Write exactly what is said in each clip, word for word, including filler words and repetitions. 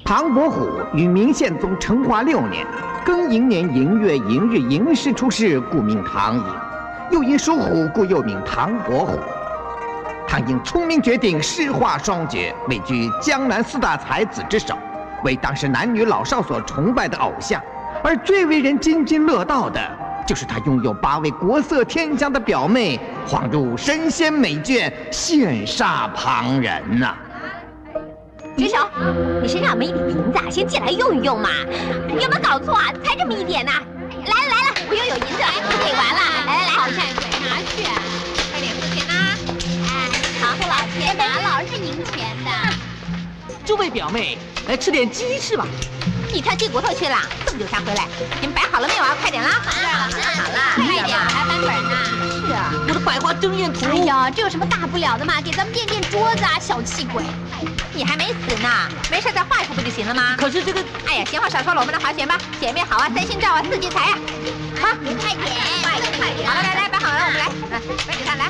唐伯虎于明宪宗成化六年庚寅年寅月寅日寅时出世，故名唐寅。又因属虎，故又名唐伯虎。唐寅聪明绝顶，诗画双绝，位居江南四大才子之首，为当时男女老少所崇拜的偶像。而最为人津津乐道的，就是他拥有八位国色天香的表妹，恍如神仙美眷，羡煞旁人呐、啊。 举手，你身上有没有一点银子啊？先借来用一用嘛。有没有搞错啊？才这么一点呢、啊？来了来了，我又有银子，不可以玩了。来来来，好善鬼，拿去，快点付钱呐！哎，好，付老钱，哪老是赢钱的？ 诸位表妹，来吃点鸡翅吧。 你挑鸡骨头去了，这么久才回来？你们摆好了没有啊？快点啦！好了好了好了，快点，还翻本呢。是啊， 我的百花争艳图。 哎呀，这有什么大不了的嘛？给咱们垫垫桌子啊，小气鬼！你还没死呢，没事再画一幅不就行了吗？ 可是这个…… 哎呀，闲话少说了，我们来划拳吧。姐妹好啊，三星照啊，四季财啊。好，你快点，快点快点！好了，来来，摆好了，我们来，来，摆给他来。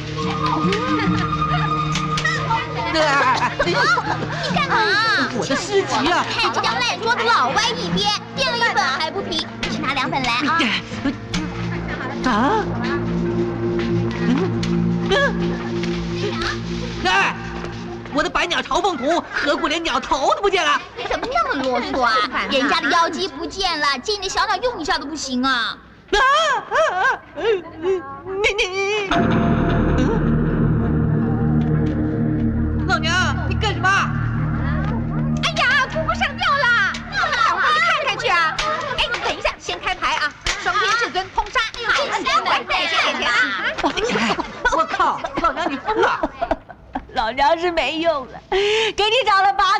你干嘛？ 我的诗集啊！ 看这张烂桌子老歪一边，垫了一本还不停，去拿两本来啊！ 啊？哎，我的百鸟朝凤图，何故连鸟头都不见了？ 怎么那么啰嗦啊？人家的妖姬不见了，借你的小鸟用一下都不行啊！ 啊啊啊！你你。老娘，你干什么？ 哎呀，姑姑上吊了！赶快去看看去啊！哎，等一下，先开牌啊！双天至尊通杀，好钱的，再先点钱啊！ 我靠，老娘你疯了！ 老娘是没用了，给你找了八